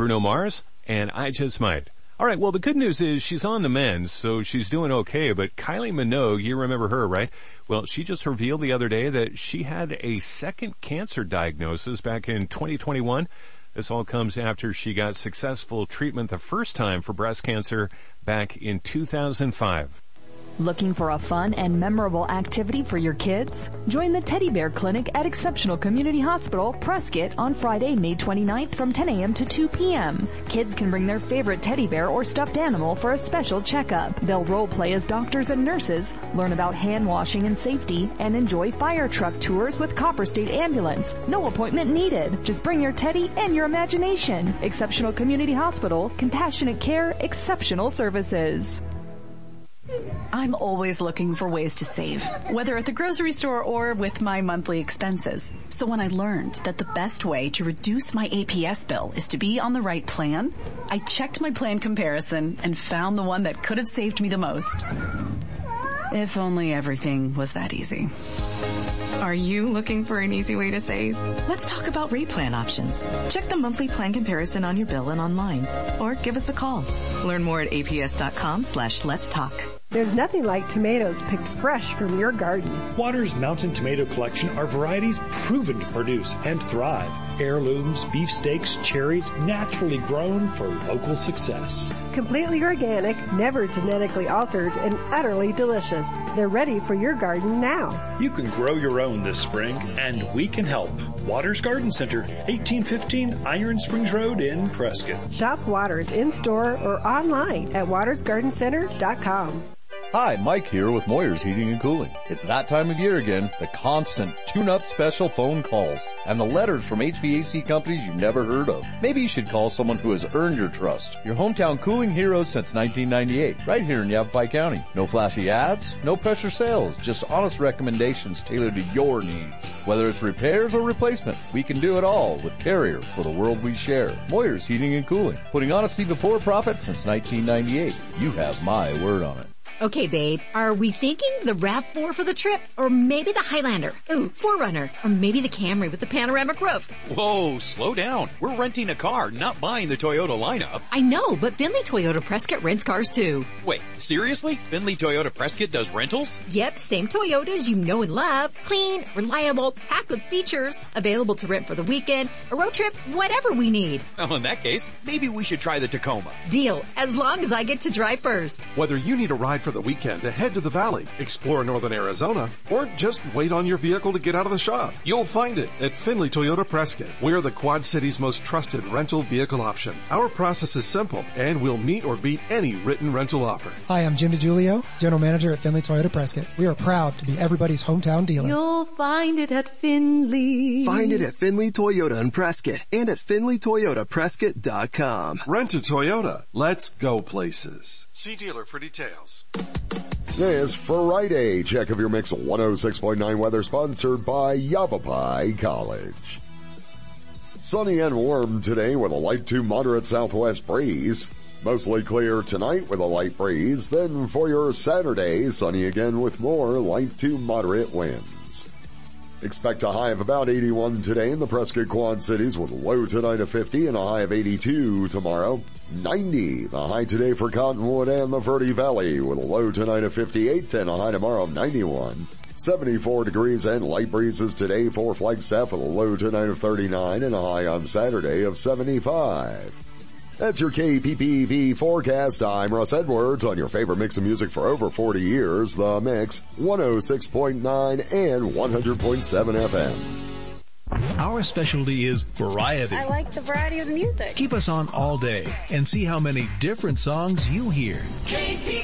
Bruno Mars, and I Just Might. All right, well, the good news is she's on the mend, so she's doing okay, but Kylie Minogue, you remember her, right? Well, she just revealed the other day that she had a second cancer diagnosis back in 2021. This all comes after she got successful treatment the first time for breast cancer back in 2005. Looking for a fun and memorable activity for your kids? Join the Teddy Bear Clinic at Exceptional Community Hospital, Prescott, on Friday, May 29th from 10 a.m. to 2 p.m. Kids can bring their favorite teddy bear or stuffed animal for a special checkup. They'll role play as doctors and nurses, learn about hand washing and safety, and enjoy fire truck tours with Copper State Ambulance. No appointment needed. Just bring your teddy and your imagination. Exceptional Community Hospital, compassionate care, exceptional services. I'm always looking for ways to save, whether at the grocery store or with my monthly expenses. So when I learned that the best way to reduce my APS bill is to be on the right plan, I checked my plan comparison and found the one that could have saved me the most. If only everything was that easy. Are you looking for an easy way to save? Let's talk about rate plan options. Check the monthly plan comparison on your bill and online, or give us a call. Learn more at aps.com/let's talk. There's nothing like tomatoes picked fresh from your garden. Waters Mountain Tomato Collection are varieties proven to produce and thrive. Heirlooms, beefsteaks, cherries, naturally grown for local success. Completely organic, never genetically altered, and utterly delicious. They're ready for your garden now. You can grow your own this spring, and we can help. Waters Garden Center, 1815 Iron Springs Road in Prescott. Shop Waters in-store or online at watersgardencenter.com. Hi, Mike here with Moyer's Heating and Cooling. It's that time of year again, the constant tune-up special phone calls and the letters from HVAC companies you've never heard of. Maybe you should call someone who has earned your trust. Your hometown cooling heroes since 1998, right here in Yavapai County. No flashy ads, no pressure sales, just honest recommendations tailored to your needs. Whether it's repairs or replacement, we can do it all with Carrier for the world we share. Moyer's Heating and Cooling, putting honesty before profit since 1998. You have my word on it. Okay, babe, are we thinking the RAV4 for the trip? Or maybe the Highlander? Ooh, 4Runner. Or maybe the Camry with the panoramic roof? Whoa, slow down. We're renting a car, not buying the Toyota lineup. I know, but Finley Toyota Prescott rents cars too. Wait, seriously? Finley Toyota Prescott does rentals? Yep, same Toyotas you know and love. Clean, reliable, packed with features, available to rent for the weekend, a road trip, whatever we need. Well, in that case, maybe we should try the Tacoma. Deal, as long as I get to drive first. Whether you need a ride for the weekend to head to the valley, explore northern Arizona, or just wait on your vehicle to get out of the shop, you'll find it at Finley Toyota Prescott. We're the Quad City's most trusted rental vehicle option. Our process is simple, and we'll meet or beat any written rental offer. Hi, I'm Jim DiGiulio, General Manager at Finley Toyota Prescott. We are proud to be everybody's hometown dealer. You'll find it at Finley. Find it at Finley Toyota in Prescott and at FinleyToyotaPrescott.com. Rent a Toyota. Let's go places. See dealer for details. This Friday check of your mix 106.9 weather sponsored by Yavapai College. Sunny and warm today with a light to moderate southwest breeze. Mostly clear tonight with a light breeze. Then for your Saturday, sunny again with more light to moderate winds. Expect a high of about 81 today in the Prescott Quad Cities with a low tonight of 50 and a high of 82 tomorrow. 90 the high today for Cottonwood and the Verde Valley with a low tonight of 58 and a high tomorrow of 91. 74 degrees and light breezes today for Flagstaff with a low tonight of 39 and a high on Saturday of 75. That's your KPPV forecast. I'm Russ Edwards on your favorite mix of music for over 40 years. The Mix, 106.9 and 100.7 FM. Our specialty is variety. I like the variety of the music. Keep us on all day and see how many different songs you hear.